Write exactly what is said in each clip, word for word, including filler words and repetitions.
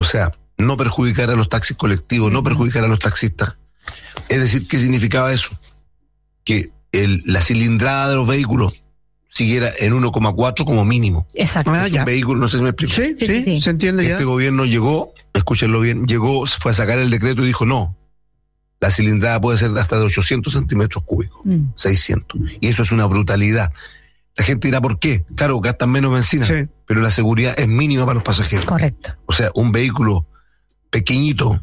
sea, no perjudicar a los taxis colectivos, no perjudicar a los taxistas. Es decir, ¿qué significaba eso? Que el, la cilindrada de los vehículos siguiera en uno coma cuatro como mínimo. Exacto. Ah, ya. Vehículo, no sé si me explico. Sí, sí, sí, sí. Se entiende ya. Este gobierno llegó, escúchenlo bien, llegó, fue a sacar el decreto y dijo no, la cilindrada puede ser de hasta de ochocientos centímetros cúbicos, mm. seiscientos. Y eso es una brutalidad. La gente dirá, ¿por qué? Claro, gastan menos benzina, sí. pero la seguridad es mínima para los pasajeros. Correcto. O sea, un vehículo pequeñito,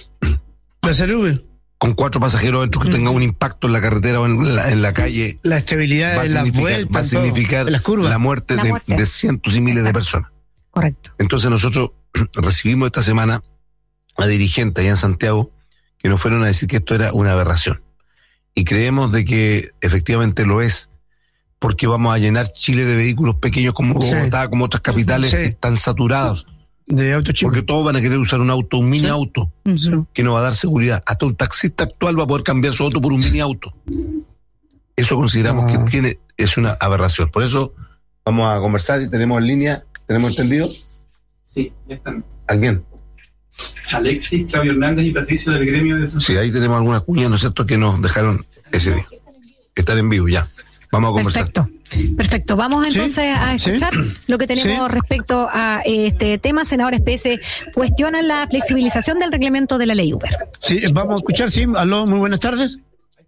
la salud, con cuatro pasajeros dentro que mm. tenga un impacto en la carretera o en la, en la calle, la estabilidad de las vueltas, va a significar las curvas. La muerte, la muerte. De, de cientos y miles Exacto. De personas. Correcto. Entonces nosotros recibimos esta semana a dirigentes allá en Santiago que nos fueron a decir que esto era una aberración. Y creemos de que efectivamente lo es, porque vamos a llenar Chile de vehículos pequeños como Bogotá, sí. como otras capitales sí. que están saturados. De autos chicos. Porque todos van a querer usar un auto, un mini sí. auto, sí. que nos va a dar seguridad. Hasta un taxista actual va a poder cambiar su auto por un mini auto. Eso consideramos ah. que tiene es una aberración. Por eso vamos a conversar y tenemos en línea, ¿tenemos entendido? Sí, ya están. ¿Alguien? Alexis, Claudio Hernández y Patricio del gremio de... Sí, ahí tenemos algunas cuñas, ¿no es cierto?, que nos dejaron ese día. Estar en vivo ya. Vamos a conversar. Perfecto, perfecto. Vamos entonces ¿Sí? a escuchar ¿Sí? lo que tenemos ¿Sí? respecto a este tema. Senadores P S cuestionan la flexibilización del reglamento de la ley Uber. Sí, vamos a escuchar, sí. Aló, muy buenas tardes.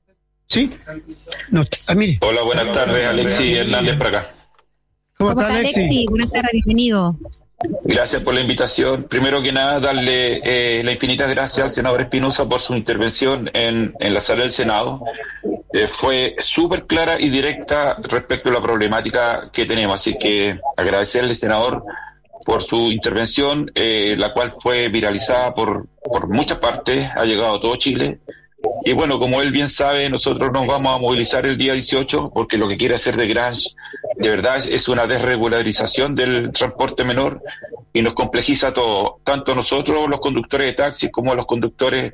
¿Sí? No, ah, mire. Hola, buenas tardes, Alexis Hernández por acá. ¿Cómo, ¿Cómo está, Alexis? Alexis? Buenas tardes, bienvenido. Gracias por la invitación. Primero que nada, darle eh, las infinitas gracias al senador Espinosa por su intervención en, en la sala del Senado. Eh, fue súper clara y directa respecto a la problemática que tenemos. Así que agradecerle, senador, por su intervención, eh, la cual fue viralizada por, por muchas partes, ha llegado a todo Chile. Y bueno, como él bien sabe, nosotros nos vamos a movilizar el día dieciocho porque lo que quiere hacer de Grange de verdad es, es una desregularización del transporte menor y nos complejiza todo, tanto nosotros los conductores de taxis como los conductores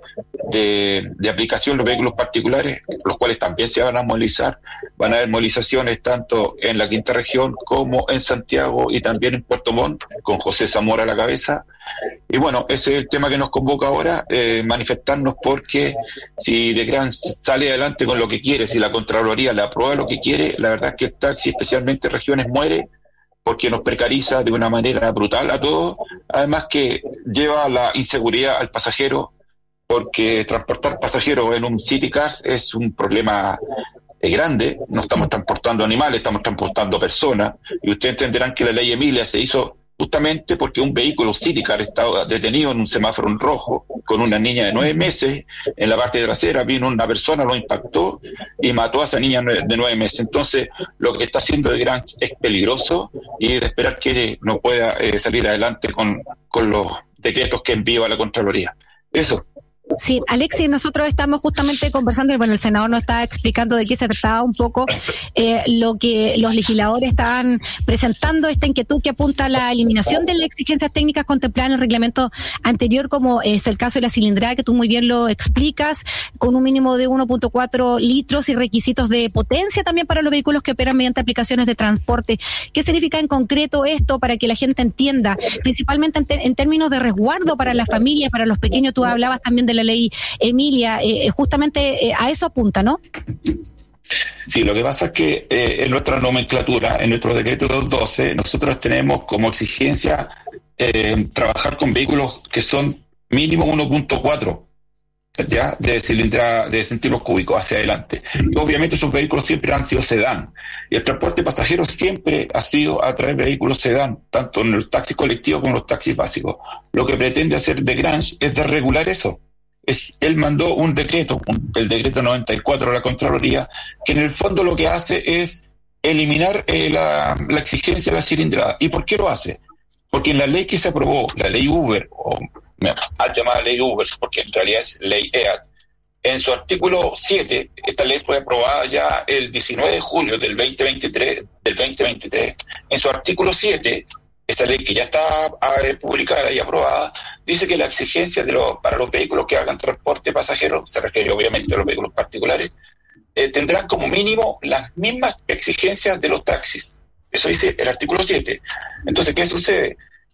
de, de aplicación, los vehículos particulares, los cuales también se van a movilizar. Van a haber movilizaciones tanto en la Quinta Región como en Santiago y también en Puerto Montt, con José Zamora a la cabeza. Y bueno, ese es el tema que nos convoca ahora, eh, manifestarnos porque si De Gran sale adelante con lo que quiere, si la Contraloría le aprueba lo que quiere, la verdad es que el taxi, especialmente en regiones, muere porque nos precariza de una manera brutal a todos, además que lleva la inseguridad al pasajero, porque transportar pasajeros en un City Cars es un problema eh, grande. No estamos transportando animales, estamos transportando personas, y ustedes entenderán que la ley Emilia se hizo justamente porque un vehículo City Car estaba detenido en un semáforo en rojo con una niña de nueve meses en la parte trasera, vino una persona, lo impactó y mató a esa niña de nueve meses. Entonces, lo que está haciendo De Gran es peligroso y es de esperar que no pueda eh, salir adelante con, con los decretos que envía la Contraloría. Eso. Sí, Alexis, nosotros estamos justamente conversando, y bueno, el senador nos está explicando de qué se trataba un poco eh, lo que los legisladores estaban presentando, esta inquietud que apunta a la eliminación de las exigencias técnicas contempladas en el reglamento anterior, como es el caso de la cilindrada, que tú muy bien lo explicas, con un mínimo de uno punto cuatro litros y requisitos de potencia también para los vehículos que operan mediante aplicaciones de transporte. ¿Qué significa en concreto esto para que la gente entienda? Principalmente en, te- en términos de resguardo para la familia, para los pequeños. Tú hablabas también de la ley Emilia, eh, justamente eh, a eso apunta, ¿no? Sí, lo que pasa es que eh, en nuestra nomenclatura, en nuestro decreto doscientos doce, nosotros tenemos como exigencia eh, trabajar con vehículos que son mínimo uno punto cuatro, ¿ya? De cilindrada, de centímetros cúbicos hacia adelante. Y obviamente esos vehículos siempre han sido sedán. Y el transporte de pasajeros siempre ha sido a través de vehículos sedán, tanto en los taxis colectivos como en los taxis básicos. Lo que pretende hacer De Grange es desregular eso. Es, él mandó un decreto, un, el decreto noventa y cuatro de la Contraloría, que en el fondo lo que hace es eliminar eh, la, la exigencia de la cilindrada. ¿Y por qué lo hace? Porque en la ley que se aprobó, la ley Uber, o al llamada ley Uber, porque en realidad es ley E A T, en su artículo siete, esta ley fue aprobada ya el diecinueve de julio del veinte veintitrés, del veinte veintitrés. En su artículo siete, esa ley que ya está eh, publicada y aprobada, dice que la exigencia de lo, para los vehículos que hagan transporte pasajero, se refiere obviamente a los vehículos particulares, eh, tendrán como mínimo las mismas exigencias de los taxis. Eso dice el artículo siete. Entonces, ¿qué sucede?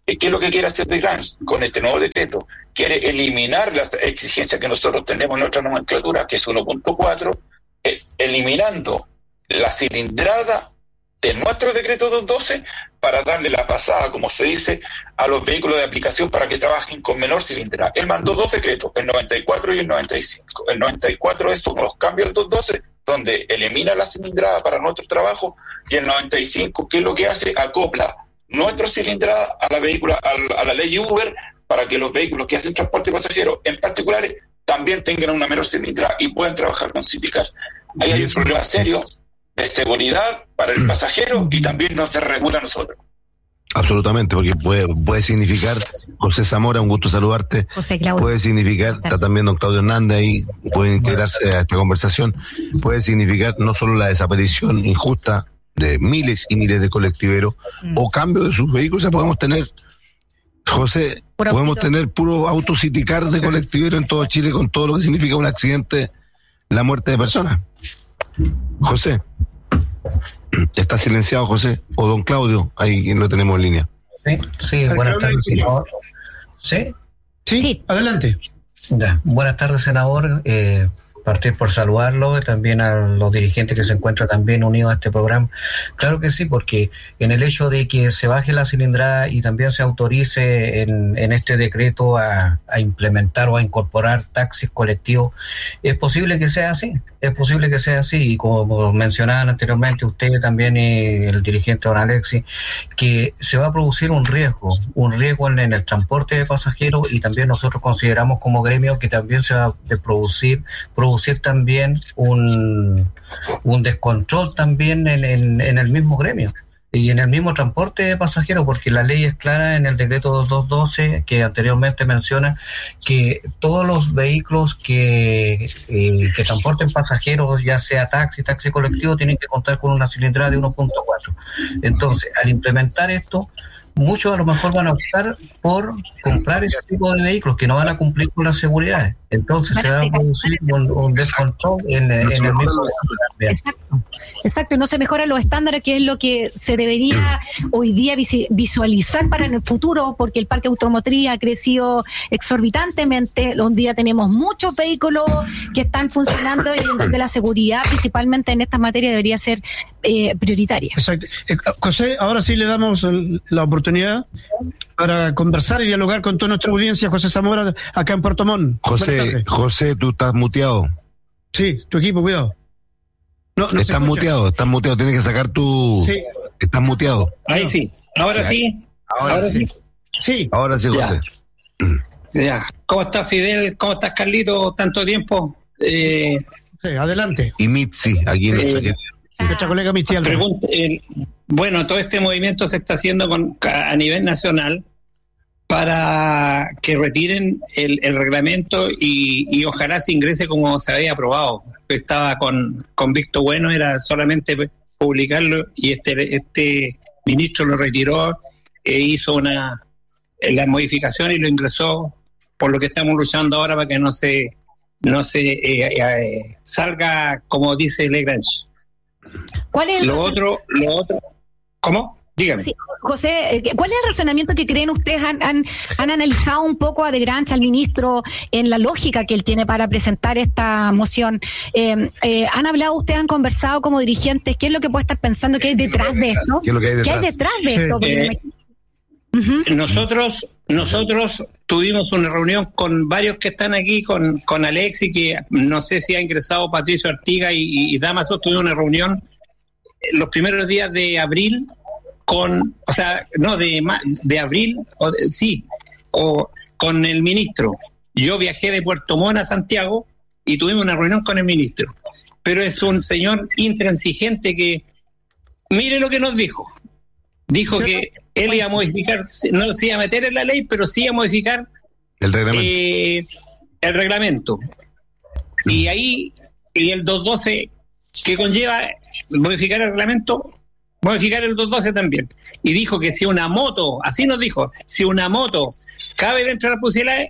¿qué es lo que quiere hacer de Grange con este nuevo decreto? Quiere eliminar las exigencias que nosotros tenemos en nuestra nomenclatura, que es uno punto cuatro, es eliminando la cilindrada de nuestro decreto doscientos doce para darle la pasada, como se dice, a los vehículos de aplicación para que trabajen con menor cilindrada. Él mandó dos decretos, el noventa y cuatro y el noventa y cinco. El noventa y cuatro es con los cambios del doscientos doce, donde elimina la cilindrada para nuestro trabajo, y el noventa y cinco, ¿qué es lo que hace? Acopla nuestra cilindrada a la, vehícula, a, a la ley Uber, para que los vehículos que hacen transporte de pasajeros, en particular, también tengan una menor cilindrada y puedan trabajar con cíticas. Ahí hay un problema serio de seguridad para el pasajero y también nos desregula a nosotros. Absolutamente, porque puede, puede significar, José Zamora, un gusto saludarte. José Claudio. Puede significar, está también don Claudio Hernández ahí, puede integrarse a esta conversación, puede significar no solo la desaparición injusta de miles y miles de colectiveros, mm. o cambio de sus vehículos. O sea, podemos tener, José, Puro podemos auto. tener puro autociticar de colectiveros en todo Chile, con todo lo que significa un accidente, la muerte de personas. José, está silenciado José, o don Claudio, ahí lo tenemos en línea. Sí, sí, buenas tardes, senador. ¿Sí? Sí, sí, adelante. Ya, buenas tardes, senador. Eh, partir por saludarlo, y también a los dirigentes que se encuentran también unidos a este programa. Claro que sí, porque en el hecho de que se baje la cilindrada y también se autorice en, en este decreto a, a implementar o a incorporar taxis colectivos, es posible que sea así, es posible que sea así, y como mencionaban anteriormente usted también y el dirigente don Alexis, que se va a producir un riesgo, un riesgo en, en el transporte de pasajeros, y también nosotros consideramos como gremio que también se va a producir, producir también un, un descontrol también en, en, en el mismo gremio y en el mismo transporte de pasajeros, porque la ley es clara en el decreto doscientos doce que anteriormente menciona que todos los vehículos que, eh, que transporten pasajeros, ya sea taxi, taxi colectivo, tienen que contar con una cilindrada de uno punto cuatro. Entonces, al implementar esto, muchos a lo mejor van a optar por comprar ese tipo de vehículos que no van a cumplir con las seguridades. Entonces se va a producir un, un descontrol en, en el mismo. Exacto, exacto, y no se mejoran los estándares, que es lo que se debería hoy día visualizar para en el futuro, porque el parque automotriz ha crecido exorbitantemente. Un día tenemos muchos vehículos que están funcionando, y donde la seguridad, principalmente en esta materia, debería ser eh, prioritaria. Exacto. Eh, José, ahora sí le damos el, la oportunidad para conversar y dialogar con toda nuestra audiencia. José Zamora, acá en Puerto Montt. José, José, tú estás muteado. Sí, tu equipo, cuidado. No, no estás muteado, estás muteado, tienes que sacar tu... Sí. Estás muteado. Ahí sí, ahora sí. sí. Ahora, ahora sí. sí. Sí. Ahora sí, José. Ya. ya. ¿Cómo estás, Fidel? ¿Cómo estás, Carlito? Tanto tiempo. Eh... Sí, adelante. Y Mitzi, aquí en nuestra, eh, nuestra colega Mitzi. Pregunta, eh, bueno, todo este movimiento se está haciendo con, a nivel nacional para que retiren el, el reglamento y, y ojalá se ingrese como se había aprobado. Estaba con, con Víctor Bueno, era solamente publicarlo, y este este ministro lo retiró e hizo una la modificación y lo ingresó, por lo que estamos luchando ahora para que no se no se eh, eh, salga como dice Legrange. ¿Cuál es el lo otro lo otro ¿Cómo? Dígame. Sí, José, ¿cuál es el razonamiento que creen ustedes? ¿Han, han, han analizado un poco a De Grange, al ministro, en la lógica que él tiene para presentar esta moción? Eh, eh, ¿Han hablado ustedes, han conversado como dirigentes? ¿Qué es lo que puede estar pensando que hay detrás de esto? ¿Qué es lo que hay detrás? ¿Qué hay detrás de esto? Eh, uh-huh. Nosotros nosotros tuvimos una reunión con varios que están aquí, con, con Alexi, que no sé si ha ingresado Patricio Artiga y, y Damaso. Tuvimos una reunión los primeros días de abril, con, o sea, no, de de abril, o de, sí, o con el ministro. Yo viajé de Puerto Montt a Santiago y tuvimos una reunión con el ministro. Pero es un señor intransigente que, mire lo que nos dijo. Dijo que él iba a modificar, no se iba a meter en la ley, pero sí iba a modificar el reglamento. Eh, el reglamento. Y ahí, y el doscientos doce, que conlleva modificar el reglamento, modificar el doscientos doce también. Y dijo que si una moto, así nos dijo, si una moto cabe dentro de la posibilidad,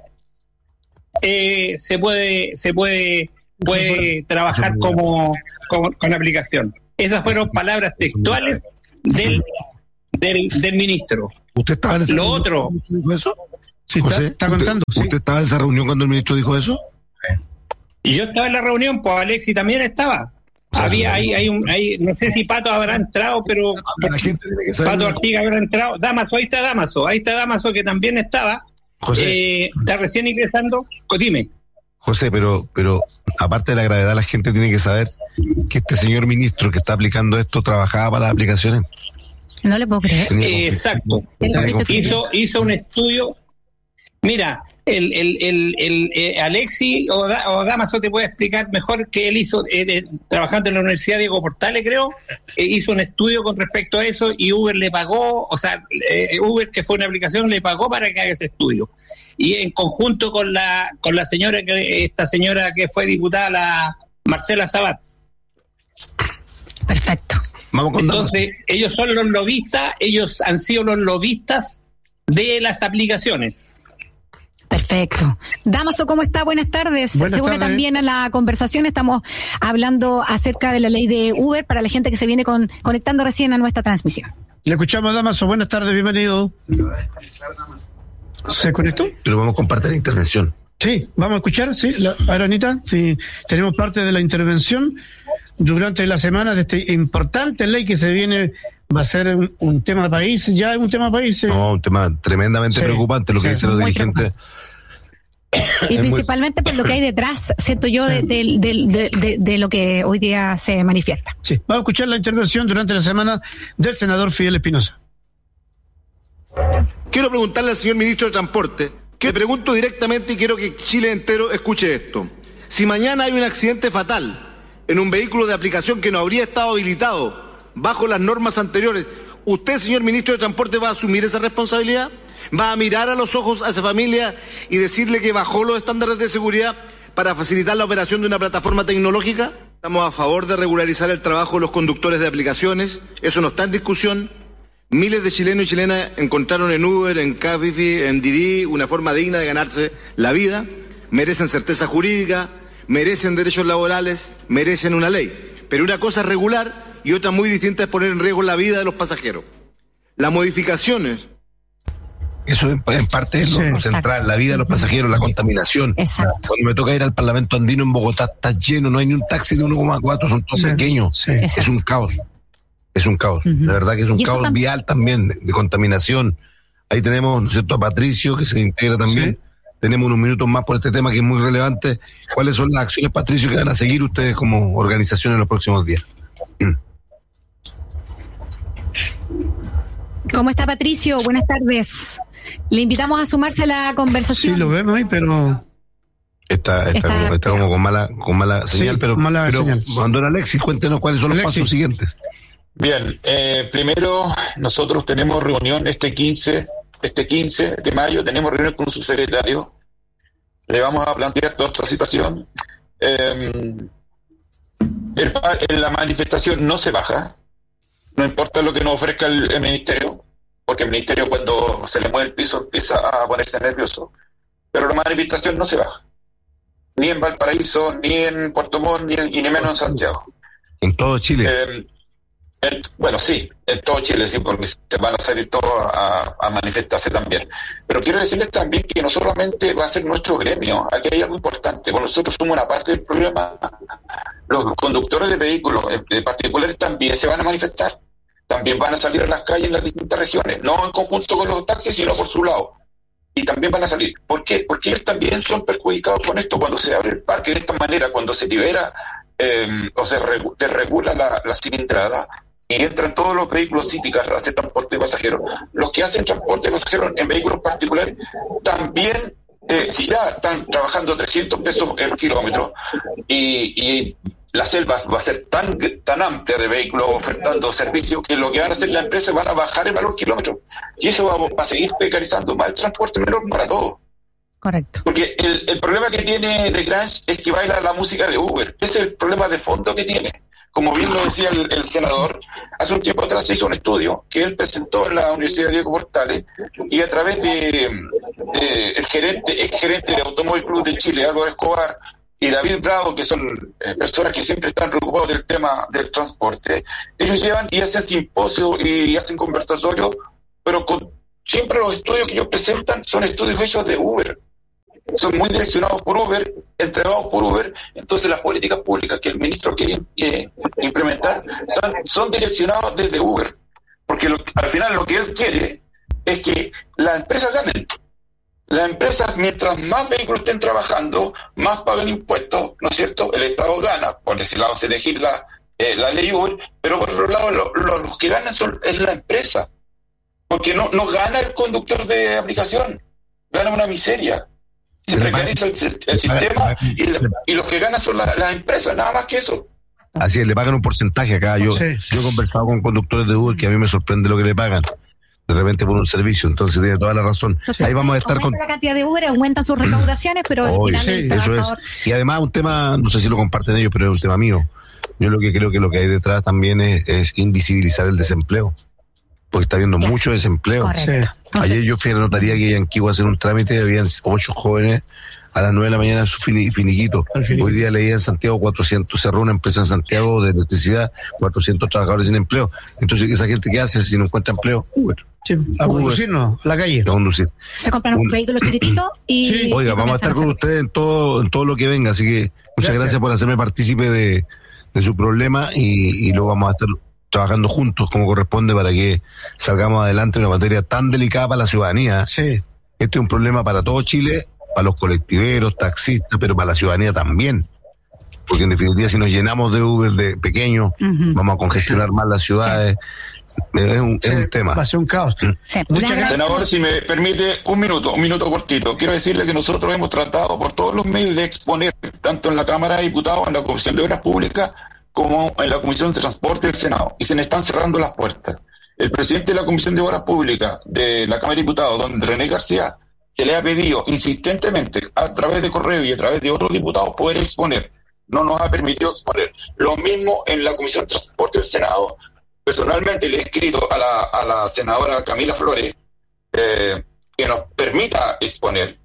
eh, se puede se puede puede trabajar como, como con aplicación. Esas fueron palabras textuales del, del del ministro. ¿Usted estaba en esa Lo reunión otro. cuando el ministro dijo eso? Sí, José, está, está contando. ¿usted, Sí. ¿Usted estaba en esa reunión cuando el ministro dijo eso? Y yo estaba en la reunión, pues Alexis también estaba. Había, hay, hay un, hay, no sé si Pato habrá entrado, pero La gente tiene que saber. Pato Ortiga habrá entrado. Damaso, ahí está Damaso, ahí está Damaso que también estaba. José, Eh, está recién ingresando. Dime. José, pero, pero aparte de la gravedad, la gente tiene que saber que este señor ministro que está aplicando esto trabajaba para las aplicaciones. No le puedo creer. Tenía Eh, conflicto. exacto. Tenía Hizo- conflicto. Hizo, hizo un estudio. Mira, el, el, el, el eh, Alexis o, da, o Damaso te puede explicar mejor que él hizo, eh, eh, trabajando en la Universidad Diego Portales, creo, eh, hizo un estudio con respecto a eso y Uber le pagó, o sea, eh, Uber, que fue una aplicación, le pagó para que haga ese estudio. Y en conjunto con la con la señora, que esta señora que fue diputada, la Marcela Sabat. Perfecto. Vamos con Damaso. Entonces, ellos son los lobistas, ellos han sido los lobistas de las aplicaciones. Perfecto. Damaso, ¿cómo está? Buenas tardes. Buenas Se une tardes. también a la conversación. Estamos hablando acerca de la ley de Uber para la gente que se viene con, conectando recién a nuestra transmisión. Le escuchamos, Damaso. Buenas tardes, bienvenido. ¿Se conectó? Pero vamos a compartir la intervención. Sí, vamos a escuchar, sí, la, Aranita, sí, tenemos parte de la intervención durante la semana de esta importante ley que se viene, va a ser un, un tema país, ya es un tema país. eh. No, un tema tremendamente Sí, preocupante lo que sí, dicen los muy dirigentes. Y Es muy- principalmente por lo que hay detrás, siento yo, de, de- de- de- de- de lo que hoy día se manifiesta. Sí, vamos a escuchar la intervención durante la semana del senador Fidel Espinosa. Quiero preguntarle al señor ministro de Transporte, que le pregunto directamente y quiero que Chile entero escuche esto. Si mañana hay un accidente fatal en un vehículo de aplicación que no habría estado habilitado bajo las normas anteriores, ¿usted, señor ministro de Transporte, va a asumir esa responsabilidad? ¿Va a mirar a los ojos a esa familia y decirle que bajó los estándares de seguridad para facilitar la operación de una plataforma tecnológica? Estamos a favor de regularizar el trabajo de los conductores de aplicaciones, eso no está en discusión. Miles de chilenos y chilenas encontraron en Uber, en Cabify, en Didi una forma digna de ganarse la vida, merecen certeza jurídica, merecen derechos laborales, merecen una ley. Pero una cosa es regular y otra muy distinta es poner en riesgo la vida de los pasajeros. Las modificaciones. Eso en, en parte es lo, Sí. lo central, la vida de los pasajeros, la contaminación. Exacto. Cuando me toca ir al Parlamento Andino en Bogotá, está lleno, no hay ni un taxi de uno coma cuatro, son todos Sí. pequeños. Sí. Es un caos. Es un caos. Ujú. La verdad que es un Y eso caos tam- vial también, de, de contaminación. Ahí tenemos, ¿no es cierto?, a Patricio, que se integra también. Sí. Tenemos unos minutos más por este tema que es muy relevante. ¿Cuáles son las acciones, Patricio, que van a seguir ustedes como organización en los próximos días? ¿Cómo está, Patricio? Buenas tardes. Le invitamos a sumarse a la Sí, conversación. lo vemos ahí, pero Está, está, Está- como, está como con mala, con mala Sí, señal, pero, mala pero señal. don Alexis, cuéntenos cuáles son los Alexis. pasos siguientes. Bien, eh, primero nosotros tenemos reunión este quince, este quince de mayo, tenemos reunión con un subsecretario, le vamos a plantear toda esta situación. Eh, el, el- la manifestación no se baja, no importa lo que nos ofrezca el, el ministerio, porque el ministerio cuando se le mueve el piso empieza a ponerse nervioso, pero la manifestación no se baja, ni en Valparaíso, ni en Puerto Montt, ni, en- y ni menos en Santiago. En todo Chile. Eh, en- bueno, sí, en todo Chile, sí, porque se van a salir todos a, a manifestarse también. Pero quiero decirles también que no solamente va a ser nuestro gremio, aquí hay algo importante, porque nosotros somos una parte del problema. Los conductores de vehículos eh, de particulares también se van a manifestar, también van a salir a las calles en las distintas regiones, no en conjunto con los taxis, sino por su lado. Y también van a salir. ¿Por qué? Porque ellos también son perjudicados con esto cuando se abre el parque de esta manera, cuando se libera eh, o se regu- desregula la, la cilindrada y entran todos los vehículos cíticos a hacer transporte de pasajeros. Los que hacen transporte de pasajeros en vehículos particulares también, eh, si ya están trabajando trescientos pesos el kilómetro y, y la selva va a ser tan, tan amplia de vehículos ofertando servicios que lo que van a hacer las empresas van a bajar el valor kilómetro. Y eso va, va a seguir precarizando más el transporte menor para todos. Correcto. Porque el, el problema que tiene The Grange es que baila la música de Uber. Ese es el problema de fondo que tiene. Como bien lo decía el, el senador, hace un tiempo atrás se hizo un estudio que él presentó en la Universidad Diego Portales y a través de, de el gerente, ex gerente de Automóvil Club de Chile, Álvaro Escobar, y David Bravo, que son eh, personas que siempre están preocupados del tema del transporte, ellos llevan y hacen simposios y hacen conversatorios, pero con siempre los estudios que ellos presentan son estudios hechos de Uber. Son muy direccionados por Uber, entregados por Uber. Entonces las políticas públicas que el ministro quiere eh, implementar son, son direccionadas desde Uber. Porque lo, al final lo que él quiere es que las empresas ganen. Las empresas, mientras más vehículos estén trabajando, más pagan impuestos, ¿no es cierto? El Estado gana. Por ese lado se elegir la, eh, la ley Uber, pero por otro lado lo, lo, los que ganan son, es la empresa. Porque no, no gana el conductor de aplicación, gana una miseria. Se precariza el, el sistema y, la, y los que ganan son la, las empresas, nada más que eso. Así es, le pagan un porcentaje acá. Yo, sí. yo he conversado con conductores de Uber que a mí me sorprende lo que le pagan. De repente por un servicio, entonces tiene toda la razón. Entonces, ahí vamos a estar con la cantidad de Uber, aumentan sus recaudaciones, pero oh, sí, eso es. Y además un tema, no sé si lo comparten ellos, pero es un tema mío. Yo lo que creo que lo que hay detrás también es, es invisibilizar el desempleo, porque está habiendo mucho desempleo. Correcto. Sí. Ayer yo fui a la notaría que en Anquihue a hacer un trámite, habían ocho jóvenes a las nueve de la mañana en su finiquito. Hoy día leía en Santiago cuatrocientos, cerró una empresa en Santiago de electricidad, cuatrocientos trabajadores sin empleo. Entonces, ¿esa gente qué hace si no encuentra empleo? Bueno, sí, a conducirnos a la calle. A conducir. Se compran un vehículo chiquitito y... Sí. Oiga, y vamos a estar con ustedes en todo, en todo lo que venga, así que muchas gracias, gracias por hacerme partícipe de, de su problema y, y luego vamos a estar trabajando juntos como corresponde para que salgamos adelante en una materia tan delicada para la ciudadanía. Sí. Este es un problema para todo Chile, para los colectiveros, taxistas, pero para la ciudadanía también. Porque en definitiva si nos llenamos de Uber de pequeños, uh-huh. vamos a congestionar más las ciudades. Sí. Es, un, sí. es un tema. Va a ser un caos. Sí. Senador, si me permite un minuto, un minuto cortito. Quiero decirle que nosotros hemos tratado por todos los medios de exponer, tanto en la Cámara de Diputados, en la Comisión de Obras Públicas, como en la Comisión de Transporte del Senado. Y se nos están cerrando las puertas. El presidente de la Comisión de Obras Públicas de la Cámara de Diputados, don René García, se le ha pedido insistentemente a través de correo y a través de otros diputados poder exponer. No nos ha permitido exponer. Lo mismo en la Comisión de Transporte del Senado. Personalmente le he escrito a la, a la senadora Camila Flores eh, que nos permita exponer,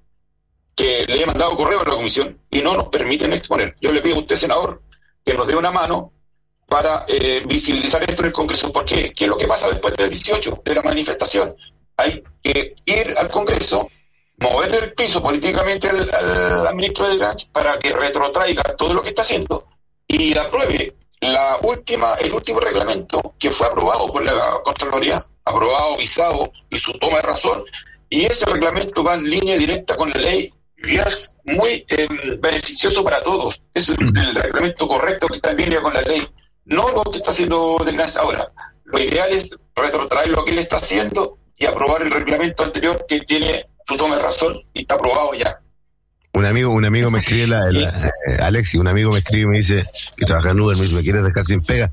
que le he mandado correo a la comisión y no nos permiten exponer. Yo le pido a usted, senador, que nos dé una mano para eh, visibilizar esto en el Congreso, porque ¿qué es lo que pasa después del dieciocho, de la manifestación? Hay que ir al Congreso, mover el piso políticamente al, al, al ministro de Grach para que retrotraiga todo lo que está haciendo y apruebe la última, el último reglamento que fue aprobado por la Contraloría, aprobado, visado y su toma de razón, y ese reglamento va en línea directa con la ley y es muy eh, beneficioso para todos. Es el, el reglamento correcto que está en línea con la ley, no lo que está haciendo de Grach ahora. Lo ideal es retrotraer lo que él está haciendo y aprobar el reglamento anterior que tiene su toma de razón y está aprobado ya. Un amigo, un amigo me escribe, la, la, eh, Alexi, un amigo me escribe y me dice que trabaja en Uber, me dice, ¿me quieres dejar sin pega?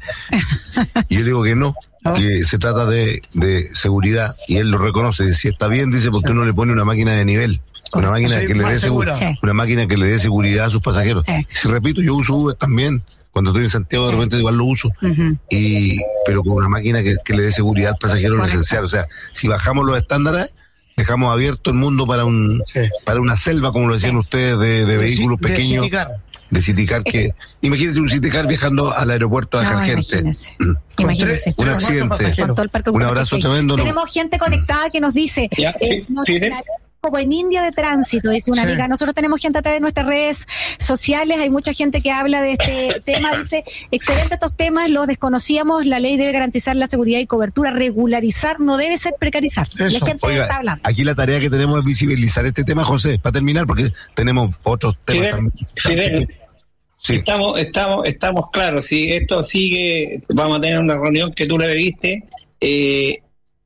Y yo le digo que no, que se trata de, de seguridad, y él lo reconoce, si está bien, dice, ¿por qué no le pone una máquina de nivel? Una máquina que le dé seguridad, sí. una máquina que le dé seguridad a sus pasajeros. Sí. Y si repito, yo uso Uber también. Cuando estoy en Santiago, sí. de repente igual lo uso, uh-huh. y pero con una máquina que, que le dé seguridad al pasajero es lo esencial. O sea, si bajamos los estándares, dejamos abierto el mundo para un sí. para una selva, como lo decían sí. ustedes, de, de vehículos de pequeños. Citicar. De Citicar, que imagínense un Citicar viajando al aeropuerto a dejar no, gente. Imagínese. Imagínese. Un accidente. Un abrazo tremendo. Tenemos no. gente conectada que nos dice... Ya, eh, nos como en India de tránsito, dice una sí. amiga. Nosotros tenemos gente a través de nuestras redes sociales, hay mucha gente que habla de este tema, dice, excelente estos temas, los desconocíamos, la ley debe garantizar la seguridad y cobertura, regularizar no debe ser precarizar. Eso. Y la gente Oiga, está hablando. Aquí la tarea que tenemos es visibilizar este tema, José, para terminar, porque tenemos otros temas también. Fidel, sí. estamos, estamos, estamos claros, si esto sigue, vamos a tener una reunión que tú le viste, eh,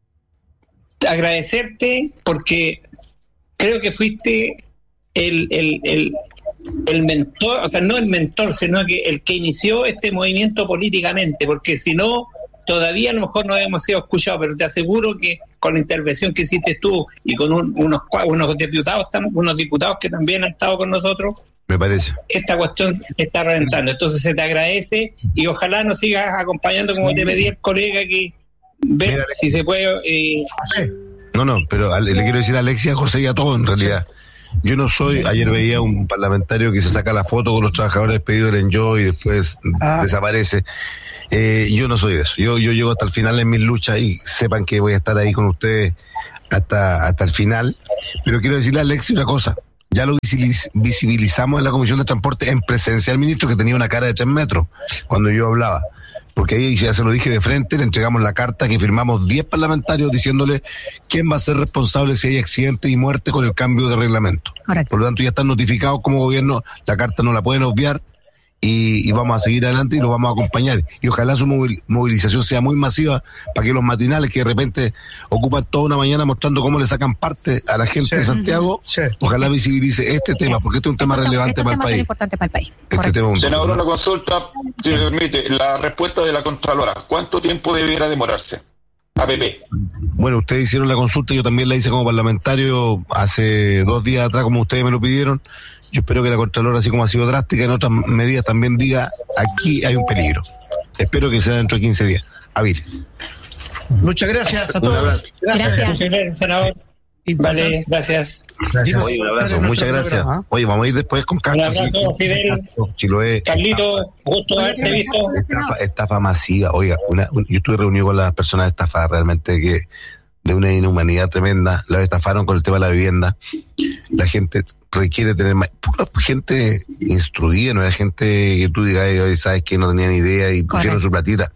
agradecerte porque creo que fuiste el, el, el, el mentor, o sea, no el mentor, sino que el que inició este movimiento políticamente, porque si no, todavía a lo mejor no hemos sido escuchados, pero te aseguro que con la intervención que hiciste tú y con un, unos, unos diputados, unos diputados que también han estado con nosotros, me parece, esta cuestión está reventando. Entonces se te agradece y ojalá nos sigas acompañando como te pedí el colega, que ver Mira, si se puede... Eh, No, no, pero le quiero decir a Alexia, a José y a todos en realidad. Yo no soy, ayer veía un parlamentario que se saca la foto con los trabajadores despedidos en yo y después ah. desaparece. Eh, yo no soy de eso. Yo, yo llego hasta el final en mis luchas y sepan que voy a estar ahí con ustedes hasta, hasta el final. Pero quiero decirle a Alexis una cosa. Ya lo visibilizamos en la Comisión de Transporte en presencia del ministro, que tenía una cara de tres metros cuando yo hablaba. Porque ahí ya se lo dije de frente, le entregamos la carta que firmamos diez parlamentarios diciéndole quién va a ser responsable si hay accidente y muerte con el cambio de reglamento. Correcto. Por lo tanto, ya están notificados como gobierno, la carta no la pueden obviar. Y, y vamos a seguir adelante y los vamos a acompañar. Y ojalá su movilización sea muy masiva para que los matinales que de repente ocupan toda una mañana mostrando cómo le sacan parte a la gente sí. de Santiago, sí. ojalá visibilice este tema, porque este es un tema este relevante este para, tema el país. importante para el país. Este tema es Senador, una consulta, si me permite, la respuesta de la Contralora, ¿cuánto tiempo debiera demorarse? A P P. Bueno, ustedes hicieron la consulta, yo también la hice como parlamentario hace dos días atrás, como ustedes me lo pidieron. Yo espero que la Contralora, así como ha sido drástica en otras medidas, también diga, aquí hay un peligro. Espero que sea dentro de quince días. Avil. Muchas gracias a todos. Gracias. Gracias, senador. Vale, gracias. gracias. Oye, un abrazo, muchas gracias. Programa. Oye, vamos a ir después con Carlos. Un abrazo, sí, Fidel. Chiloé. Carlito, gusto haberte visto. Estafa, estafa masiva. Oiga, una, yo estuve reunido con las personas estafadas realmente que de una inhumanidad tremenda. Las estafaron con el tema de la vivienda. La gente requiere tener más, pura gente instruida, no era gente que tú digas, hoy sabes que no tenía ni idea y pusieron su platita.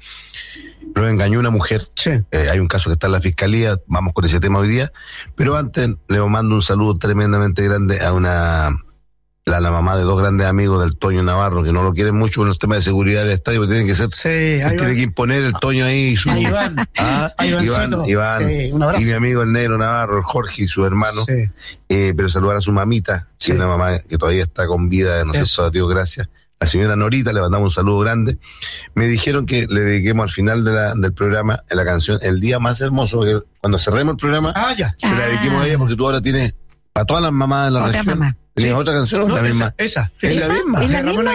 Lo engañó una mujer. Sí. Eh, hay un caso que está en la fiscalía, vamos con ese tema hoy día. Pero antes le mando un saludo tremendamente grande a una, la, la mamá de dos grandes amigos del Toño Navarro, que no lo quieren mucho con los temas de seguridad del estadio, porque tienen que ser, sí, tiene que imponer el Toño ahí y su ahí Iván, ah, Iván, Iván sí, un abrazo. Y mi amigo el Negro Navarro, el Jorge y su hermano. Sí. Eh, pero saludar a su mamita, sí. que es una mamá que todavía está con vida, no sé, eso, Dios, gracias. La señora Norita, le mandamos un saludo grande. Me dijeron que le dediquemos al final de la, del programa, en la canción, El Día Más Hermoso, que cuando cerremos el programa, ah, ya. se ah. la dediquemos a ella, porque tú ahora tienes, para todas las mamás de la otra región, mamá. ¿tenías sí. otra canción o no, la misma? Esa, esa. ¿Es la misma? Es la misma.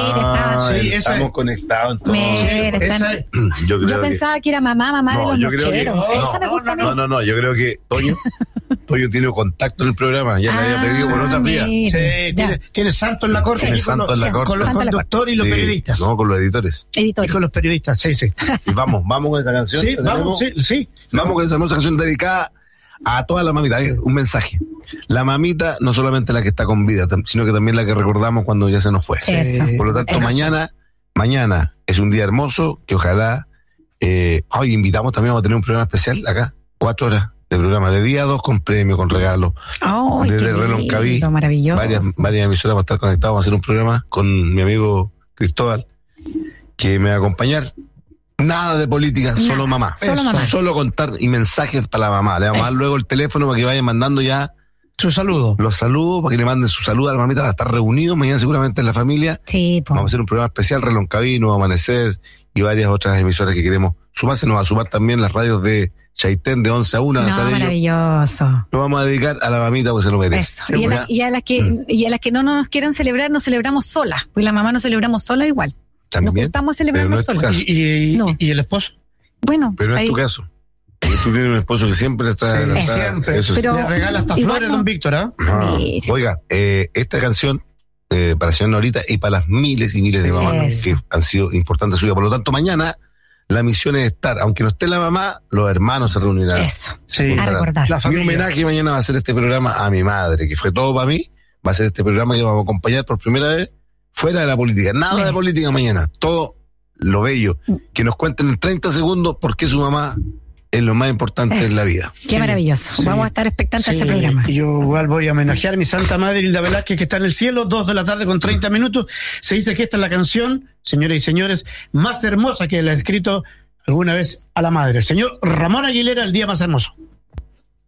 Ah, sí, estamos esa. conectados entonces. Mira, esa. Yo, creo yo pensaba que, que era mamá, mamá no, de los nocheros. Que, no, esa me gusta no, no, no, yo creo que Toño, Toño tiene contacto en el programa, ya ah, le había pedido por otra vía. Sí, tiene, tiene santo en la corte. Tiene santo con en la corte. Con los conductores y los sí, periodistas. No, con los editores. Editores. Y con los periodistas, sí, sí. Y vamos, vamos con esa canción. Sí, vamos, sí, sí. Vamos con esa hermosa canción dedicada a toda la mamita. Sí. Un mensaje. La mamita, no solamente la que está con vida, sino que también la que recordamos cuando ya se nos fue. Sí, eso. Por lo tanto, eso. mañana, mañana es un día hermoso que ojalá, eh, hoy invitamos también a tener un programa especial acá, cuatro horas de programa, de día dos con premio, con regalo. Oh, desde Reloncaví, maravilloso. Varias, varias emisoras vamos a estar conectados, vamos a hacer un programa con mi amigo Cristóbal, que me va a acompañar. Nada de política, Nada, solo mamá. Solo mamá. Solo contar y mensajes para la mamá. Le vamos a dar luego el teléfono para que vayan mandando ya su saludo. Los saludos, para que le manden su saludo a la mamita, van a estar reunidos mañana seguramente en la familia. Sí, po. Vamos a hacer un programa especial, Reloncaví, Nuevo Amanecer y varias otras emisoras que queremos sumarse. Nos va a sumar también las radios de Chaitén de once a una. No, maravilloso. Nos vamos a dedicar a la mamita porque se lo merece. Eso. Y a, la, y, a las que, mm. y a las que no nos quieren celebrar, nos celebramos solas. Porque la mamá nos celebramos sola igual. También. Nos gustamos a celebrarnos no solas. ¿Y, y, no. ¿Y el esposo? Bueno, pero no ahí... es tu caso. Porque tú tienes un esposo que siempre está... Sí, está siempre. Eso pero sí. le regala hasta flores, no. don Víctor, ¿eh? No. Oiga, eh, esta canción eh, para la señora Norita y para las miles y miles sí, de mamás es. que han sido importantes suyas. Por lo tanto, mañana la misión es estar, aunque no esté la mamá, los hermanos se reunirán. Eso, sí. A recordar. La mi homenaje mañana va a ser este programa a mi madre, que fue todo para mí. Va a ser este programa que vamos a acompañar por primera vez fuera de la política. Nada Bien. de política mañana. Todo lo bello. Que nos cuenten en treinta segundos por qué su mamá es lo más importante es. en la vida. Qué maravilloso. Sí. Vamos a estar expectantes sí. a este programa. Y yo igual voy a homenajear a mi santa madre Hilda Velázquez, que está en el cielo, dos de la tarde con treinta minutos. Se dice que esta es la canción, señoras y señores, más hermosa que le ha escrito alguna vez a la madre. El señor Ramón Aguilera, El Día Más Hermoso.